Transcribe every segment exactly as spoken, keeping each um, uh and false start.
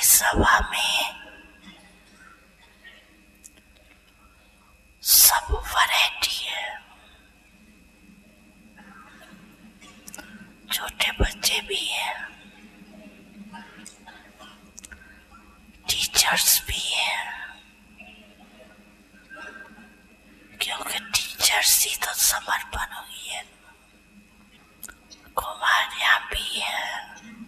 सभा में सब वैरायटी है, छोटे बच्चे भी हैं, टीचर्स भी हैं, क्योंकि टीचर्स ही तो समर्पण हुई है। कुमारियां भी हैं,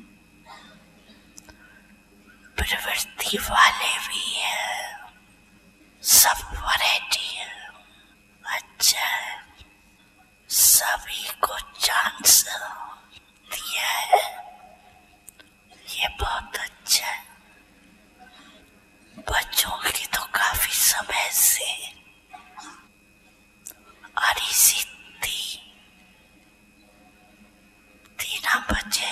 प्रवृत्ति वाले भी हैं, सब वैरायटी है। अच्छा है, सभी को चांस दिया है, ये बहुत अच्छा है। बच्चों की तो काफी समय से अरिसी थी, तीना बचे,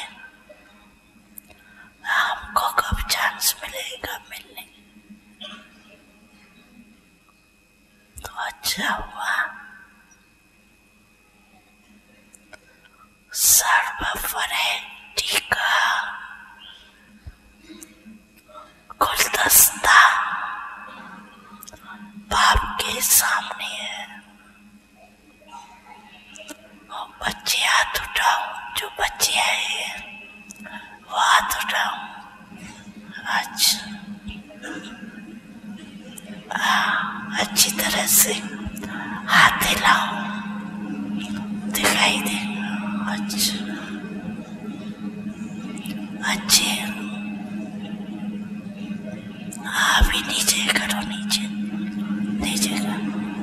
हमको कब चांस मिलेगा मिलने, तो अच्छा हुआ। सर्व वैरायटी का गुलदस्ता बाप के सामने है। वो बच्चे हाथ उठाओ, जो बच्चे आए वो हाथ उठाओ। अच्छा, अच्छी तरह से हाथ हिलाओ, दिखाई दे। अच्छा, अच्छे, अभी नीचे करो, नीचे नीचे करो।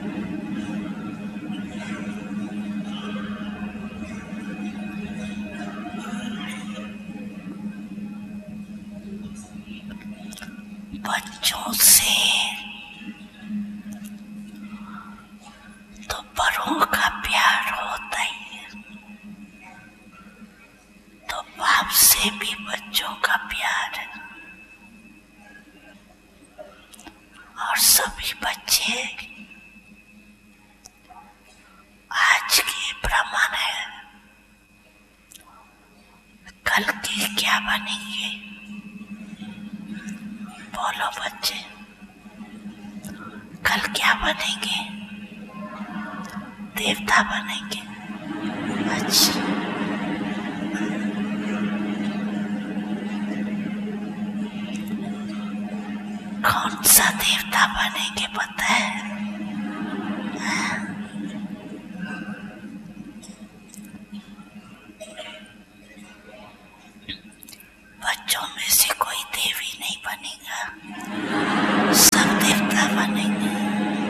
बच्चों से तो बड़ों का प्यार होता ही है, तो बाप से भी बच्चों का प्यार है। और सभी बच्चे आज के ब्राह्मण है, कल के क्या बनेंगे? बोलो बच्चे, कल क्या बनेंगे? देवता बनेंगे। अच्छा, कौन सा देवता बनेंगे पता है?